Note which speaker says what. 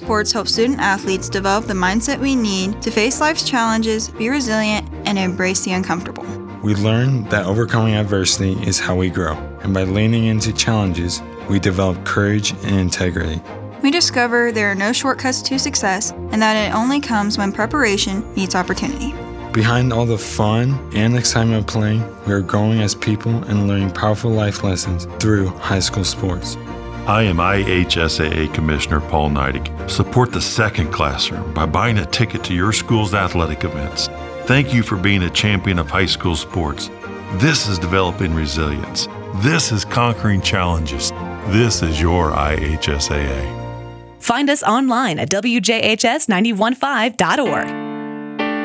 Speaker 1: sports help student athletes develop the mindset we need to face life's challenges, be resilient, and embrace the uncomfortable.
Speaker 2: We learn that overcoming adversity is how we grow, and by leaning into challenges, we develop courage and integrity.
Speaker 1: We discover there are no shortcuts to success and that it only comes when preparation meets opportunity.
Speaker 2: Behind all the fun and excitement of playing, we are growing as people and learning powerful life lessons through high school sports.
Speaker 3: I am IHSAA Commissioner Paul Neidig. Support the second classroom by buying a ticket to your school's athletic events. Thank you for being a champion of high school sports. This is developing resilience. This is conquering challenges. This is your IHSAA.
Speaker 4: Find us online at WJHS915.org.